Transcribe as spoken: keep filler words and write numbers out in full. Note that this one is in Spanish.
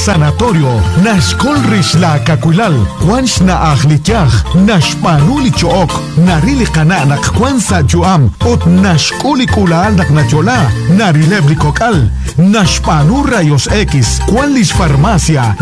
sanatorio, nashkolrish la kakulal, kwansh na akhlityach, nashpanuli chook, narili kana nakwansa juam, ot nashkuli kulal naknachola, narilebli kokal, nashpanu rayos X, kwanlish farmacia,